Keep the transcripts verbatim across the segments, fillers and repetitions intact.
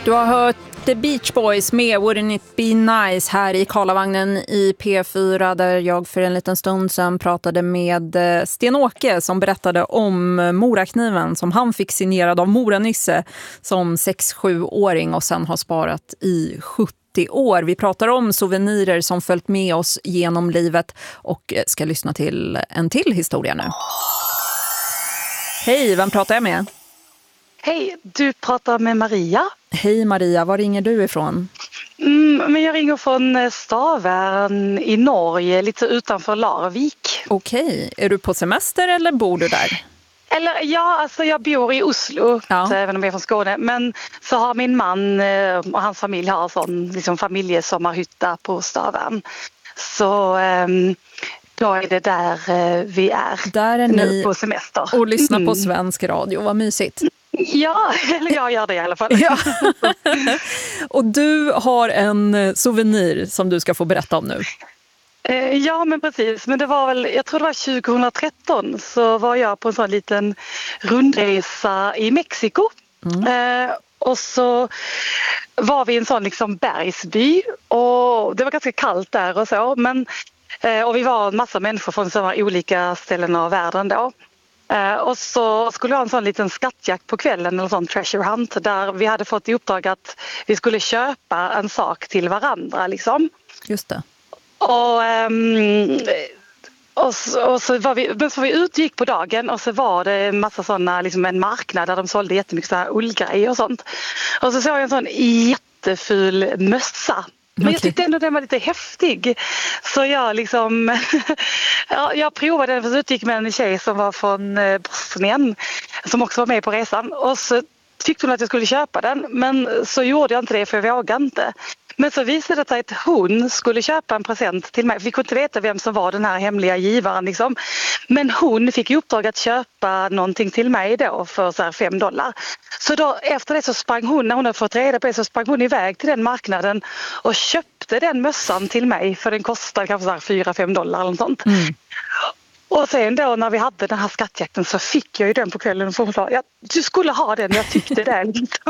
Du har hört The Beach Boys med Wouldn't It Be Nice här i Karlavagnen i P fyra, där jag för en liten stund sedan pratade med Sten-Åke som berättade om morakniven som han fick signerad av Moranisse som sex-sju-åring och sen har sparat i sjuttio år. Vi pratar om souvenirer som följt med oss genom livet och ska lyssna till en till historia nu. Hej, vem pratar jag med? Hej, du pratar med Maria. Hej Maria, var ringer du ifrån? Mm, men jag ringer från Stavern i Norge, lite utanför Larvik. Okej, är du på semester eller bor du där? Eller ja, alltså jag bor i Oslo, Ja. även om jag är från Skåne. Men så har min man och hans familj har sån liksom familjesommarhytta på Stavern. Så um, då är det där vi är, där är nu ni på semester. Och lyssna mm. på svensk radio, vad mysigt. Ja, eller jag gör det i alla fall. Ja. Och du har en souvenir som du ska få berätta om nu. Ja, men precis. Men det var väl, jag tror det var tjugohundratretton så var jag på en sån liten rundresa i Mexiko. Mm. Eh, och så var vi i en sån liksom bergsby och det var ganska kallt där och så. Men, eh, och vi var en massa människor från så olika ställen av världen då. Uh, och så skulle jag ha en sån liten skattjakt på kvällen, eller sån treasure hunt, där vi hade fått i uppdrag att vi skulle köpa en sak till varandra liksom. Just det. Och, um, och, så, och så var vi, men så var vi utgick på dagen och så var det en massa såna, liksom en marknad där de sålde jättemycket så här ullgrejer och sånt. Och så såg jag en sån jätteful mössa. Men jag tyckte ändå den var lite häftig. Så jag liksom ja, jag provade den, för så utgick med en tjej som var från Bosnien som också var med på resan. Och så tyckte hon att jag skulle köpa den, men så gjorde jag inte det för jag vågade inte. Men så visade det sig att hon skulle köpa en present till mig. Vi kunde inte veta vem som var den här hemliga givaren liksom. Men hon fick i uppdrag att köpa någonting till mig då för så här fem dollar. Så då efter det så sprang hon, när hon hade fått reda på det, så sprang hon iväg till den marknaden och köpte den mössan till mig, för den kostade kanske så här fyra fem dollar eller något sånt. Mm. Och sen då när vi hade den här skattjakten så fick jag ju den på kvällen och hon sa, ja, du skulle ha den, jag tyckte det. Liksom.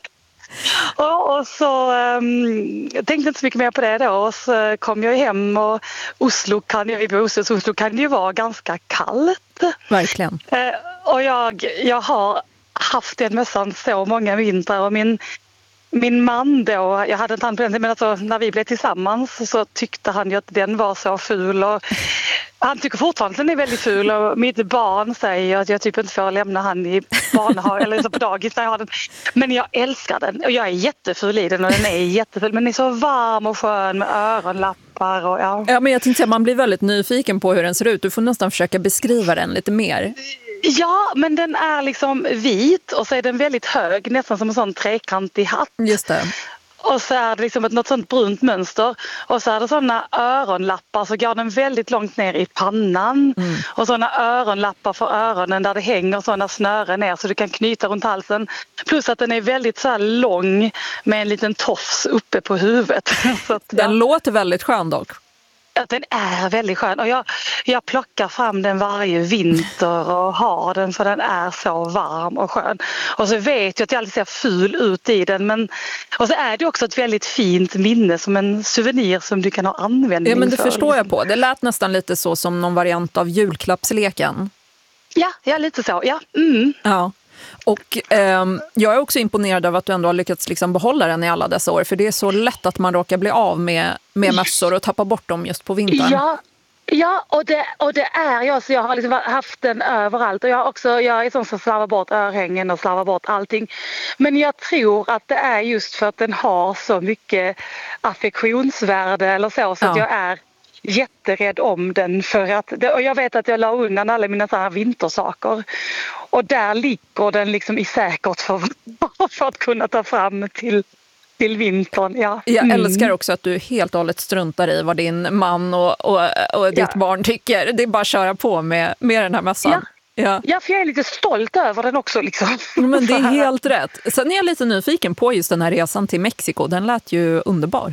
Och, och så um, jag tänkte inte så mycket mer på det då, och så kom jag hem och Oslo kan ju, i Oslo, Oslo kan det ju vara ganska kallt. Verkligen. Uh, och jag, jag har haft den mössan så många vintrar och min Min man då, jag hade inte hand på den, men alltså, när vi blev tillsammans så tyckte han ju att den var så ful och han tycker fortfarande att den är väldigt ful och mitt barn säger att jag typ inte får lämna han i barnhag eller så på dagis när jag har den. Men jag älskar den och jag är jätteful i den och den är jätteful, men den är så varm och skön med öronlappar och ja. Ja, men jag tänkte att man blir väldigt nyfiken på hur den ser ut. Du får nästan försöka beskriva den lite mer. Ja, men den är liksom vit och så är den väldigt hög, nästan som en sån trekantig hatt. Just det. Och så är det liksom ett något sånt brunt mönster. Och så är det sådana öronlappar, så går den väldigt långt ner i pannan. Mm. Och sådana öronlappar för öronen där det hänger sådana snören ner så du kan knyta runt halsen. Plus att den är väldigt så här lång med en liten tofs uppe på huvudet. Så att, den ja. låter väldigt skön dock. Att den är väldigt skön och jag, jag plockar fram den varje vinter och har den för den är så varm och skön. Och så vet jag att jag alltid ser ful ut i den, men och så är det också ett väldigt fint minne som en souvenir som du kan ha användning för. Ja, men det förstår jag på. Det lät nästan lite så som någon variant av julklappsleken. Ja, ja lite så. Ja. Mm. Ja. Och eh, jag är också imponerad av att du ändå har lyckats liksom behålla den i alla dessa år. För det är så lätt att man råkar bli av med, med mössor och tappa bort dem just på vintern. Ja, ja och, det, och det är jag. Så jag har liksom haft den överallt. Och jag, har också, jag är sån som slavar bort örhängen och slavar bort allting. Men jag tror att det är just för att den har så mycket affektionsvärde eller så. Så ja. Att jag är jätterädd om den, för att, och jag vet att jag la undan alla mina såna här vintersaker och där ligger den liksom i säkert för, för att kunna ta fram till, till vintern. Ja. Jag mm. älskar också att du helt och hållet struntar i vad din man och, och, och ditt ja. barn tycker. Det är bara att köra på med, med den här mössan. Ja. Ja. ja, för jag är lite stolt över den också. Liksom. Men det är helt rätt. Sen är jag lite nyfiken på just den här resan till Mexiko. Den lät ju underbar.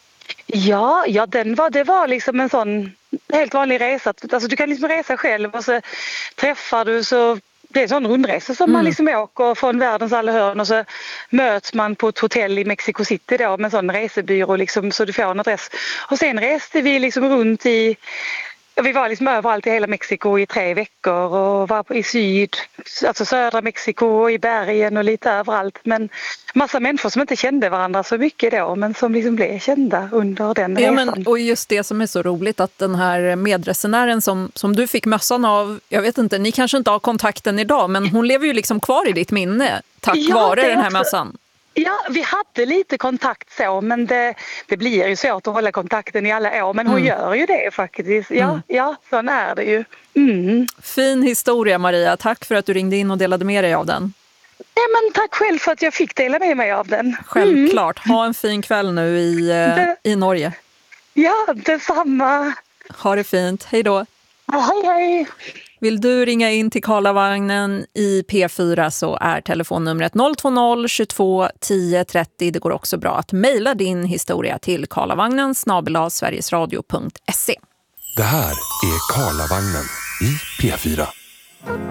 Ja, ja den var, det var liksom en sån helt vanlig resa. Alltså, du kan liksom resa själv och så träffar du så det är en sån rundresa som mm. man liksom åker från världens alla hörn och så möts man på ett hotell i Mexico City då med en sån resebyrå liksom, så du får en adress. Och sen reste vi liksom runt i, vi var liksom överallt i hela Mexiko i tre veckor och var i syd, alltså södra Mexiko och i bergen och lite överallt. Men massa människor som inte kände varandra så mycket då, men som liksom blev kända under den resan. Ja, men, och just det som är så roligt att den här medresenären som, som du fick mössan av, jag vet inte, ni kanske inte har kontakten idag, men hon lever ju liksom kvar i ditt minne tack ja, vare den här också mössan. Ja, vi hade lite kontakt så, men det, det blir ju svårt att hålla kontakten i alla år. Men hon mm. gör ju det faktiskt. Ja, mm. ja, så är det ju. Mm. Fin historia, Maria. Tack för att du ringde in och delade med dig av den. Ja, men tack själv för att jag fick dela med mig av den. Självklart. Mm. Ha en fin kväll nu i, det, i Norge. Ja, detsamma. Ha det fint. Hej då. Hej, hej. Vill du ringa in till Karlavagnen i P fyra så är telefonnumret noll två noll tjugotvå tio trettio. Det går också bra att mejla din historia till karlavagnen snabel-a sverigesradio punkt se. Det här är Karlavagnen i P fyra.